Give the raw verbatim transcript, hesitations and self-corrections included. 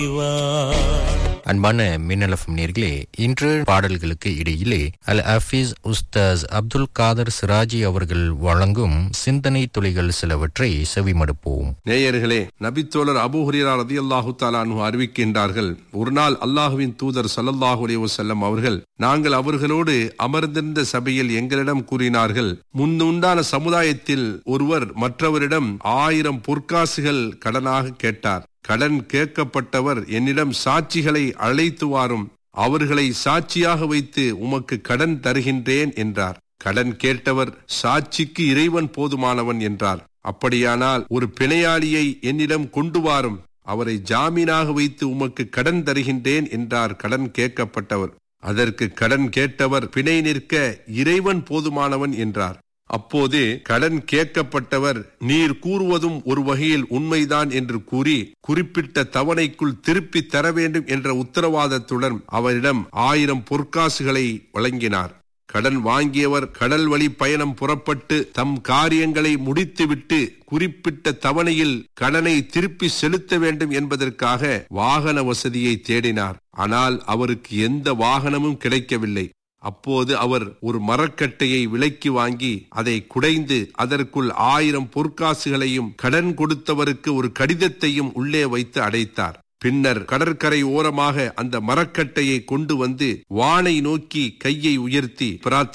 அன்பான மின்னலஃபம் நேர்களே, இன்று பாடல்களுக்கு இடையிலே அல் ஹஃபீஸ் உஸ்தாஸ் அப்துல் காதர் சிராஜி அவர்கள் வழங்கும் சிந்தனை துளிகள் சிலவற்றை செவிமடுப்போம். நேயர்களே, நபித்தோழர் அபூ ஹுரைரா ரலியல்லாஹு தஆலா அன்ஹு அறிவிக்கின்றார்கள், ஒரு நாள் அல்லாஹுவின் தூதர் ஸல்லல்லாஹு அலைஹி வஸல்லம் அவர்கள் நாங்கள் அவர்களோடு அமர்ந்திருந்த சபையில் எங்களிடம் கூறினார்கள், முன்னுண்டான சமுதாயத்தில் ஒருவர் மற்றவரிடம் ஆயிரம் பொற்காசுகள் கடனாக கேட்டார். கடன் கேட்கப்பட்டவர் என்னிடம் சாட்சிகளை அழைத்து வாரும், அவர்களை சாட்சியாக வைத்து உமக்கு கடன் தருகின்றேன் என்றார். கடன் கேட்டவர் சாட்சிக்கு இறைவன் போதுமானவன் என்றார். அப்படியானால் ஒரு பிணையாளியை என்னிடம் கொண்டு வாரும், அவரை ஜாமீனாக வைத்து உமக்கு கடன் தருகின்றேன் என்றார் கடன் கேட்கப்பட்டவர். அதற்கு கடன் கேட்டவர் பிணை நிற்க இறைவன் போதுமானவன் என்றார். அப்போது கடன் கேட்கப்பட்டவர், நீர் கூறுவதும் ஒரு வகையில் உண்மைதான் என்று கூறி குறிப்பிட்ட தவணைக்குள் திருப்பி தர வேண்டும் என்ற உத்தரவாதத்துடன் அவரிடம் ஆயிரம் பொற்காசுகளை வழங்கினார். கடன் வாங்கியவர் கடல் வழி பயணம் புறப்பட்டு தம் காரியங்களை முடித்துவிட்டு குறிப்பிட்ட தவணையில் கடனை திருப்பி செலுத்த வேண்டும் என்பதற்காக வாகன வசதியை தேடினார். ஆனால் அவருக்கு எந்த வாகனமும் கிடைக்கவில்லை. அப்போது அவர் ஒரு மரக்கட்டையை விலைக்கு வாங்கி அதை குடைந்து அதற்குள் ஆயிரம் பொற்காசுகளையும் கடன் கொடுத்தவருக்கு ஒரு கடிதத்தையும் உள்ளே வைத்து அடைத்தார். பின்னர் கடற்கரை ஓரமாக அந்த மரக்கட்டையை கொண்டு வந்து வானை நோக்கி கையை உயர்த்தி பிரார்த்தனை